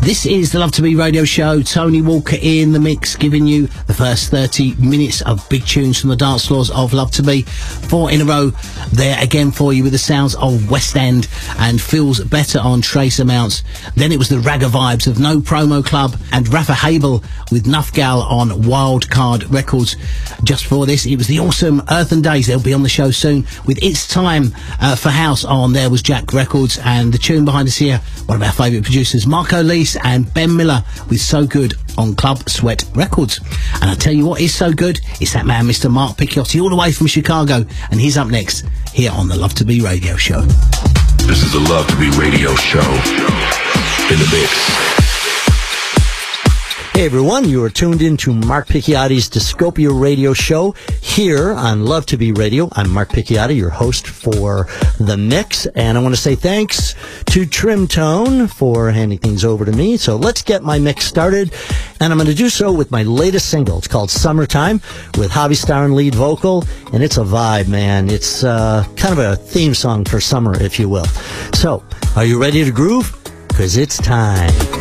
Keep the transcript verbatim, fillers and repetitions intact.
This is the Love to Be radio show. Tony Walker in the mix, giving you the first thirty minutes of big tunes from the dance floors of Love to Be. Four in a row there again for you with the sounds of West End and Feels Better on Trace Amounts. Then it was the ragga vibes of No Promo Club and Rafa Habel with Nufgal on Wildcard Records. Just before this, it was the awesome Earthen Days. They'll be on the show soon with It's Time uh, for House on. There was Jack Records, and the tune behind us here, one of our favourite producers, Marco Leese and Ben Miller with So Good on Club Sweat Records. And I tell you what is so good, it's that man Mister Mark Picciotti all the way from Chicago, and he's up next here on the Love to Be radio show. This is the Love to Be radio show in the mix. Hey everyone, you are tuned in to Mark Picciotti's Discopia radio show here on Love to Be Radio. I'm Mark Picciotti, your host for The Mix, and I want to say thanks to Trim Tone for handing things over to me. So let's get my mix started, and I'm going to do so with my latest single. It's called Summertime with Javi Starr lead vocal, and it's a vibe, man. It's uh, kind of a theme song for summer, if you will. So, are you ready to groove? Because it's time.